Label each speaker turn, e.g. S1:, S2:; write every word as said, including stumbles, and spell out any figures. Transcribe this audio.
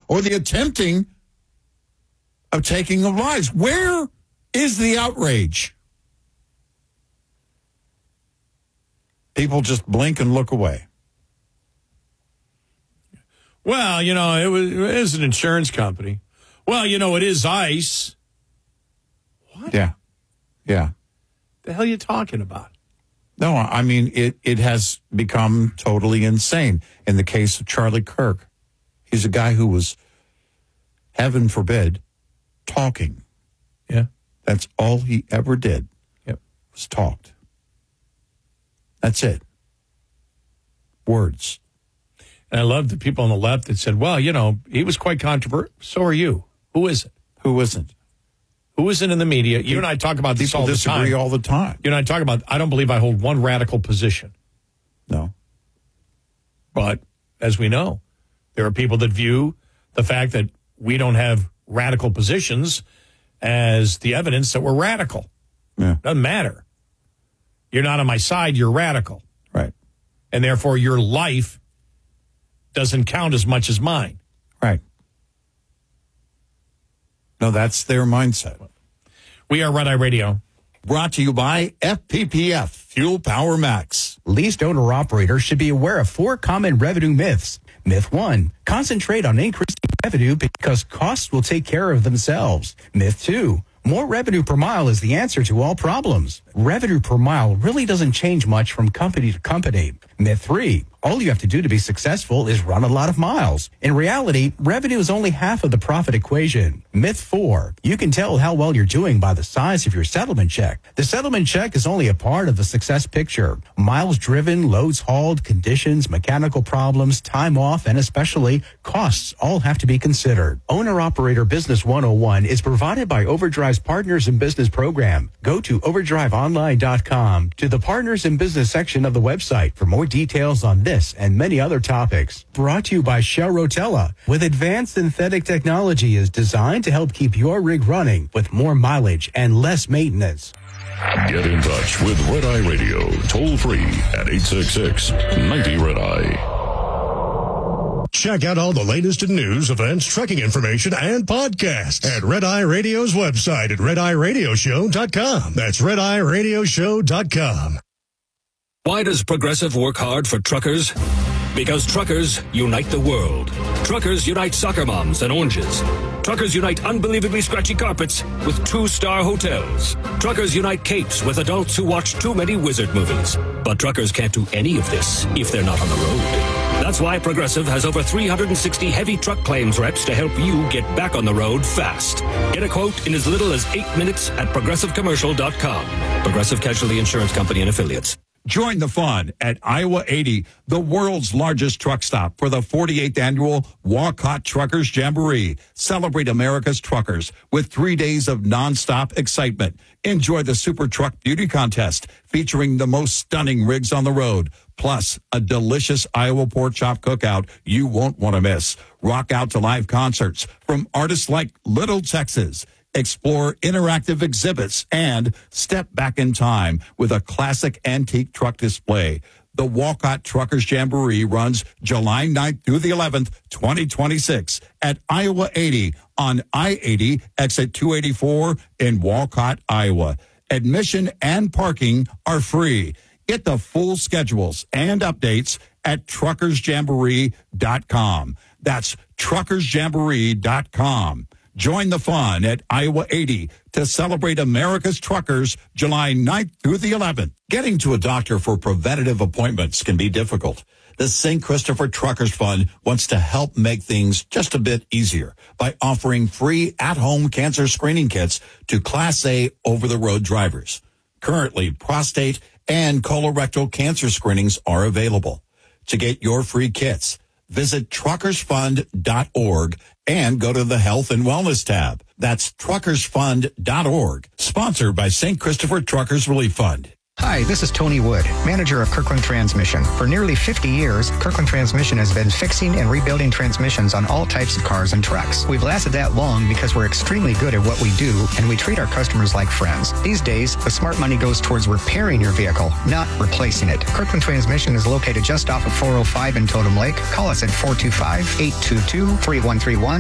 S1: or the attempting of taking of lives. Where is the outrage? People just blink and look away.
S2: Well, you know, it was, it is an insurance company. Well, you know, it is ICE. What?
S1: Yeah. Yeah.
S2: The hell are you talking about?
S1: No, I mean, it, it has become totally insane. In the case of Charlie Kirk, he's a guy who was, heaven forbid, talking.
S2: Yeah.
S1: That's all he ever did.
S2: Yep.
S1: Was talked. That's it. Words.
S2: And I love the people on the left that said, well, you know, he was quite controversial. So are you. Who is it?
S1: Who isn't?
S2: Who isn't in the media? You and I talk about this
S1: People
S2: all the time.
S1: disagree all the time.
S2: You and I talk about, I don't believe I hold one radical position.
S1: No.
S2: But as we know, there are people that view the fact that we don't have radical positions as the evidence that we're radical.
S1: Yeah.
S2: Doesn't matter. You're not on my side, you're radical.
S1: Right.
S2: And therefore your life doesn't count as much as mine.
S1: Right. No, that's their mindset.
S2: We are Red Eye Radio.
S1: Brought to you by F P P F, Fuel Power Max.
S3: Leased owner-operators should be aware of four common revenue myths. Myth one, concentrate on increasing revenue because costs will take care of themselves. Myth two, more revenue per mile is the answer to all problems. Revenue per mile really doesn't change much from company to company. Myth three, all you have to do to be successful is run a lot of miles. In reality, revenue is only half of the profit equation. Myth four, you can tell how well you're doing by the size of your settlement check. The settlement check is only a part of the success picture. Miles driven, loads hauled, conditions, mechanical problems, time off, and especially costs all have to be considered. Owner-Operator Business one oh one is provided by Overdrive's Partners in Business program. Go to overdrive online dot com to the Partners in Business section of the website for more details on this and many other topics. Brought to you by Shell Rotella, with advanced synthetic technology is designed to help keep your rig running with more mileage and less maintenance.
S4: Get in touch with Red Eye Radio, toll free at eight six six, ninety Red Eye.
S5: Check out all the latest in news, events, trekking information, and podcasts at Red Eye Radio's website at red eye radio show dot com. That's red eye radio show dot com.
S6: Why does Progressive work hard for truckers? Because truckers unite the world. Truckers unite soccer moms and oranges. Truckers unite unbelievably scratchy carpets with two-star hotels. Truckers unite capes with adults who watch too many wizard movies. But truckers can't do any of this if they're not on the road. That's why Progressive has over three hundred sixty heavy truck claims reps to help you get back on the road fast. Get a quote in as little as eight minutes at progressive commercial dot com. Progressive Casualty Insurance Company and Affiliates.
S1: Join the fun at Iowa eighty, the world's largest truck stop, for the forty-eighth annual Walcott Truckers Jamboree. Celebrate America's truckers with three days of nonstop excitement. Enjoy the Super Truck Beauty Contest featuring the most stunning rigs on the road, plus a delicious Iowa pork chop cookout you won't want to miss. Rock out to live concerts from artists like Little Texas. Explore interactive exhibits and step back in time with a classic antique truck display. The Walcott Truckers Jamboree runs July ninth through the eleventh, twenty twenty-six at Iowa eighty on I eighty, exit two eighty-four in Walcott, Iowa. Admission and parking are free. Get the full schedules and updates at truckers jamboree dot com. That's truckers jamboree dot com. Join the fun at Iowa eighty to celebrate America's truckers July ninth through the eleventh. Getting to a doctor for preventative appointments can be difficult. The Saint Christopher Truckers Fund wants to help make things just a bit easier by offering free at-home cancer screening kits to Class A over-the-road drivers. Currently, prostate and colorectal cancer screenings are available. To get your free kits, visit truckers fund dot org and go to the Health and Wellness tab. That's truckers fund dot org. Sponsored by Saint Christopher Truckers Relief Fund.
S7: Hi, this is Tony Wood, manager of Kirkland Transmission. For nearly fifty years, Kirkland Transmission has been fixing and rebuilding transmissions on all types of cars and trucks. We've lasted that long because we're extremely good at what we do, and we treat our customers like friends. These days, the smart money goes towards repairing your vehicle, not replacing it. Kirkland Transmission is located just off of four oh five in Totem Lake. Call us at four two five, eight two two, three one three one